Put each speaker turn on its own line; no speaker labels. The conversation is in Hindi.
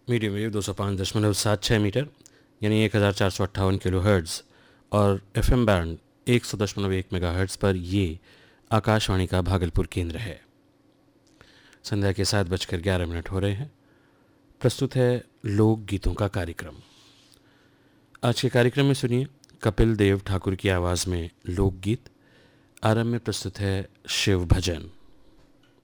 मीडियम वेव 205.76 मीटर यानी 1458 किलो हर्ट्ज़ और एफएम बैंड 100.1 मेगा हर्ट्ज़ पर ये आकाशवाणी का भागलपुर केंद्र है। संध्या के 7:11 हो रहे हैं। प्रस्तुत है लोक गीतों का कार्यक्रम। आज के कार्यक्रम में सुनिए कपिल देव ठाकुर की आवाज़ में लोकगीत। आरंभ में प्रस्तुत है शिव भजन।